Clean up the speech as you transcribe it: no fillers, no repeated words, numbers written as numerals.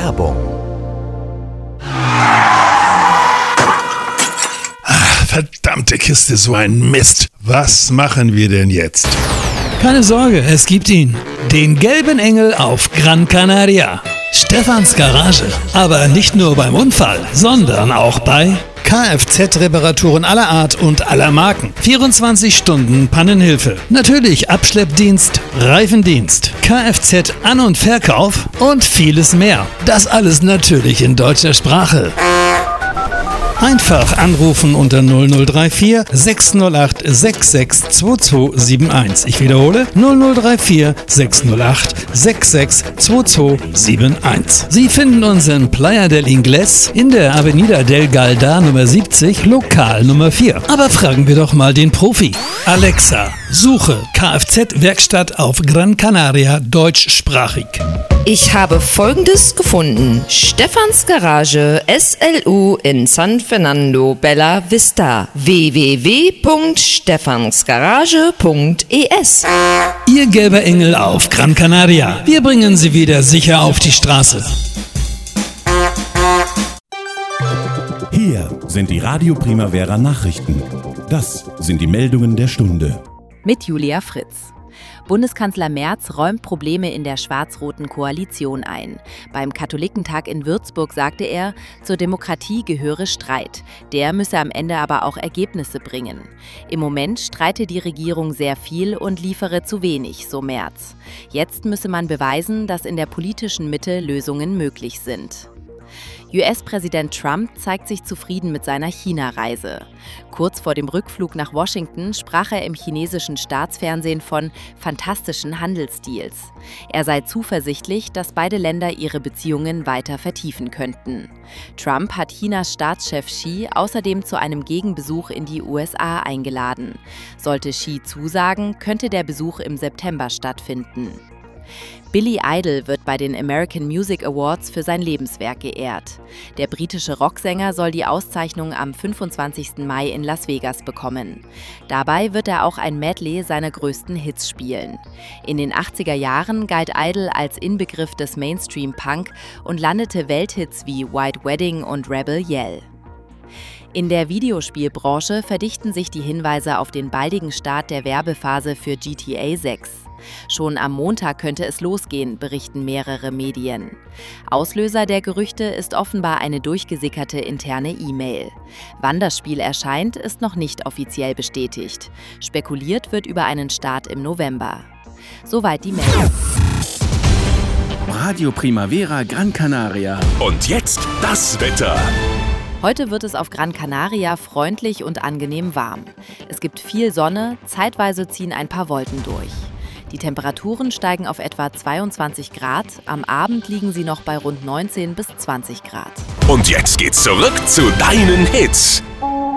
Werbung. Verdammte Kiste, so ein Mist. Was machen wir denn jetzt? Keine Sorge, es gibt ihn. Den gelben Engel auf Gran Canaria. Stefans Garage. Aber nicht nur beim Unfall, sondern auch bei Kfz-Reparaturen aller Art und aller Marken. 24 Stunden Pannenhilfe. Natürlich Abschleppdienst, Reifendienst, Kfz-An- und Verkauf und vieles mehr. Das alles natürlich in deutscher Sprache. Einfach anrufen unter 0034 608 662271. Ich wiederhole 0034 608 662271. Sie finden uns in Playa del Ingles in der Avenida del Galda Nummer 70, Lokal Nummer 4. Aber fragen wir doch mal den Profi. Alexa, suche Kfz-Werkstatt auf Gran Canaria deutschsprachig. Ich habe Folgendes gefunden. Stefans Garage SLU in San Fernando Bella Vista. www.stefansgarage.es. Ihr gelber Engel auf Gran Canaria. Wir bringen Sie wieder sicher auf die Straße. Hier sind die Radio Primavera Nachrichten. Das sind die Meldungen der Stunde. Mit Julia Fritz. Bundeskanzler Merz räumt Probleme in der schwarz-roten Koalition ein. Beim Katholikentag in Würzburg sagte er, zur Demokratie gehöre Streit. Der müsse am Ende aber auch Ergebnisse bringen. Im Moment streite die Regierung sehr viel und liefere zu wenig, so Merz. Jetzt müsse man beweisen, dass in der politischen Mitte Lösungen möglich sind. US-Präsident Trump zeigt sich zufrieden mit seiner China-Reise. Kurz vor dem Rückflug nach Washington sprach er im chinesischen Staatsfernsehen von fantastischen Handelsdeals. Er sei zuversichtlich, dass beide Länder ihre Beziehungen weiter vertiefen könnten. Trump hat Chinas Staatschef Xi außerdem zu einem Gegenbesuch in die USA eingeladen. Sollte Xi zusagen, könnte der Besuch im September stattfinden. Billy Idol wird bei den American Music Awards für sein Lebenswerk geehrt. Der britische Rocksänger soll die Auszeichnung am 25. Mai in Las Vegas bekommen. Dabei wird er auch ein Medley seiner größten Hits spielen. In den 80er Jahren galt Idol als Inbegriff des Mainstream-Punk und landete Welthits wie White Wedding und Rebel Yell. In der Videospielbranche verdichten sich die Hinweise auf den baldigen Start der Werbephase für GTA 6. Schon am Montag könnte es losgehen, berichten mehrere Medien. Auslöser der Gerüchte ist offenbar eine durchgesickerte interne E-Mail. Wann das Spiel erscheint, ist noch nicht offiziell bestätigt. Spekuliert wird über einen Start im November. Soweit die Meldung. Radio Primavera Gran Canaria. Und jetzt das Wetter. Heute wird es auf Gran Canaria freundlich und angenehm warm. Es gibt viel Sonne, zeitweise ziehen ein paar Wolken durch. Die Temperaturen steigen auf etwa 22 Grad, am Abend liegen sie noch bei rund 19 bis 20 Grad. Und jetzt geht's zurück zu deinen Hits.